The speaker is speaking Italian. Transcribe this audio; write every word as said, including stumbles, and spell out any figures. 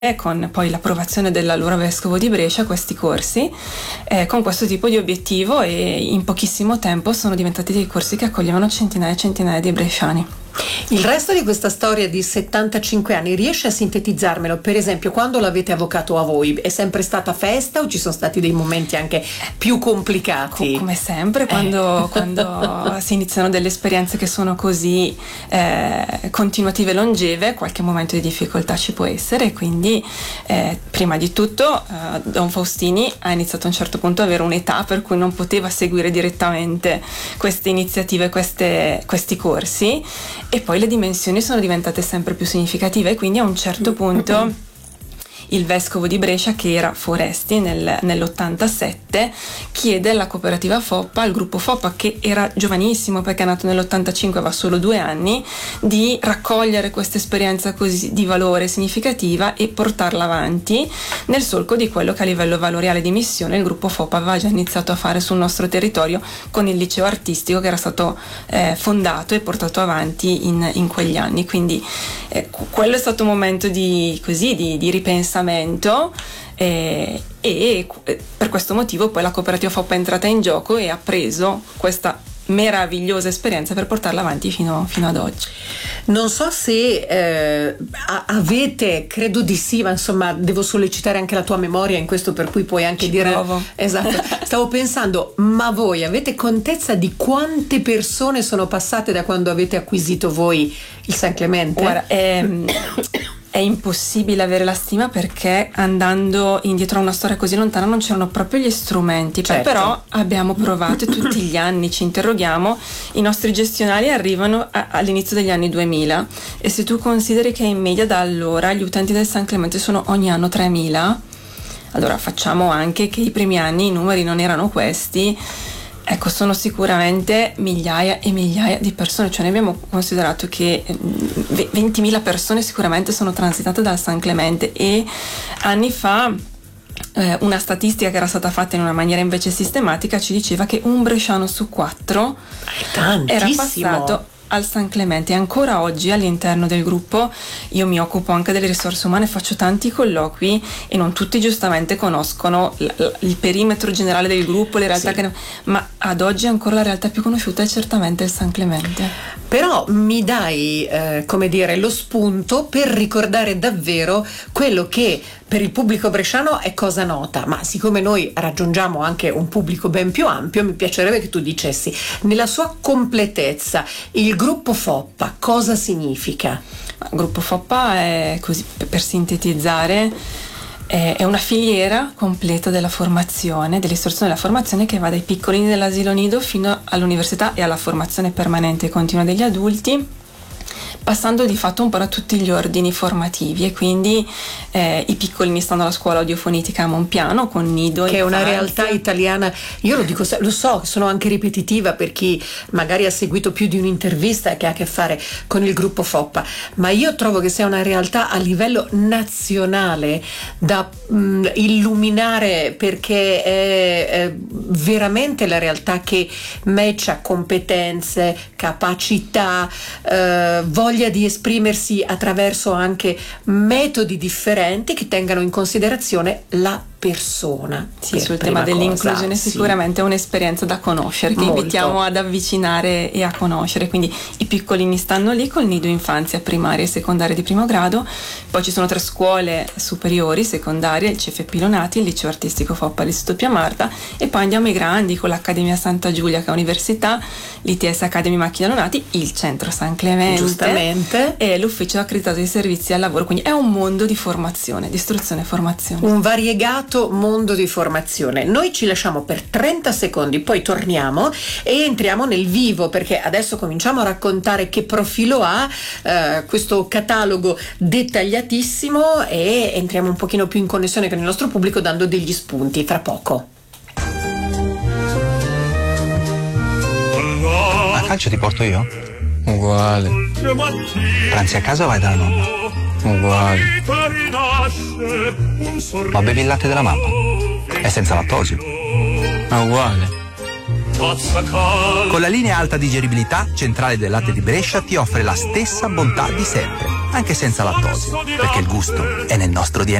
con poi l'approvazione dell'allora vescovo di Brescia questi corsi eh, con questo tipo di obiettivo, e in pochissimo tempo sono diventati dei corsi che accoglievano centinaia e centinaia di bresciani. Il resto di questa storia di settantacinque anni riesce a sintetizzarmelo? Per esempio, quando l'avete avvocato a voi, è sempre stata festa o ci sono stati dei momenti anche più complicati? Come sempre, quando, eh. quando si iniziano delle esperienze che sono così eh, continuative e longeve, qualche momento di difficoltà ci può essere, quindi eh, prima di tutto eh, Don Faustini ha iniziato a un certo punto ad avere un'età per cui non poteva seguire direttamente queste iniziative, queste, questi corsi, e poi le dimensioni sono diventate sempre più significative, e quindi a un certo punto il vescovo di Brescia, che era Foresti nel, nell'ottantasette, chiede alla cooperativa Foppa, al gruppo Foppa, che era giovanissimo perché è nato nell'ottantacinque, aveva solo due anni, di raccogliere questa esperienza così di valore significativa e portarla avanti nel solco di quello che a livello valoriale di missione il gruppo Foppa aveva già iniziato a fare sul nostro territorio con il liceo artistico che era stato eh, fondato e portato avanti in, in quegli anni. Quindi eh, quello è stato un momento di, così, di, di ripensamento. E, e per questo motivo poi la cooperativa Foppa è entrata in gioco e ha preso questa meravigliosa esperienza per portarla avanti fino, fino ad oggi. Non so se eh, avete, credo di sì, ma insomma devo sollecitare anche la tua memoria in questo, per cui puoi anche Ci dire provo. Esatto. Stavo pensando, ma voi avete contezza di quante persone sono passate da quando avete acquisito voi il San Clemente? Guarda, ehm, è impossibile avere la stima, perché andando indietro a una storia così lontana non c'erano proprio gli strumenti. Certo. Però abbiamo provato e tutti gli anni ci interroghiamo. I nostri gestionali arrivano a, all'inizio degli anni duemila, e se tu consideri che in media da allora gli utenti del San Clemente sono ogni anno tremila, allora facciamo anche che i primi anni i numeri non erano questi. Ecco, sono sicuramente migliaia e migliaia di persone, cioè noi abbiamo considerato che ventimila persone sicuramente sono transitate dal San Clemente, e anni fa eh, una statistica che era stata fatta in una maniera invece sistematica ci diceva che un bresciano su quattro era passato al San Clemente. E ancora oggi all'interno del gruppo io mi occupo anche delle risorse umane, faccio tanti colloqui e non tutti giustamente conoscono l- l- il perimetro generale del gruppo, le realtà, sì. che ne... ma ad oggi ancora la realtà più conosciuta è certamente il San Clemente. Però mi dai eh, come dire lo spunto per ricordare davvero quello che per il pubblico bresciano è cosa nota, ma siccome noi raggiungiamo anche un pubblico ben più ampio, mi piacerebbe che tu dicessi nella sua completezza il gruppo Foppa cosa significa? Il gruppo Foppa è, così per sintetizzare, è una filiera completa della formazione, dell'istruzione della formazione, che va dai piccolini dell'asilo nido fino all'università e alla formazione permanente e continua degli adulti, passando di fatto un po' da tutti gli ordini formativi. E quindi eh, i piccolini stanno alla scuola audiofonitica a Monpiano con Nido, che è una infanzia. realtà italiana. Io lo dico, lo so, sono anche ripetitiva per chi magari ha seguito più di un'intervista che ha a che fare con il gruppo Foppa, ma io trovo che sia una realtà a livello nazionale da mh, illuminare, perché è, è veramente la realtà che matcha competenze, capacità, eh, voglia di esprimersi attraverso anche metodi differenti che tengano in considerazione la persona. Sì, sul tema dell'inclusione cosa, sicuramente sì. È un'esperienza da conoscere, che Molto. invitiamo ad avvicinare e a conoscere. Quindi i piccolini stanno lì col nido infanzia primaria e secondaria di primo grado, poi ci sono tre scuole superiori, secondarie, il C F P Lonati, il liceo artistico Foppa, l'Istituto Pia Marta, e poi andiamo ai grandi con l'Accademia Santa Giulia che è università, l'I T S Academy Macchina Lonati, il Centro San Clemente, giustamente, e l'Ufficio accreditato di servizi al lavoro. Quindi è un mondo di formazione, di istruzione e formazione, un variegato mondo di formazione. Noi ci lasciamo per trenta secondi, poi torniamo e entriamo nel vivo, perché adesso cominciamo a raccontare che profilo ha eh, questo catalogo dettagliatissimo, e entriamo un pochino più in connessione con il nostro pubblico dando degli spunti tra poco. A calcio ti porto io? Uguale. Pranzi a casa o vai dalla nonna? Uguale. Ma bevi il latte della mamma? È senza lattosio? Ma uguale. Con la linea alta digeribilità, Centrale del Latte di Brescia ti offre la stessa bontà di sempre. anche senza lattosio, perché il gusto è nel nostro D N A.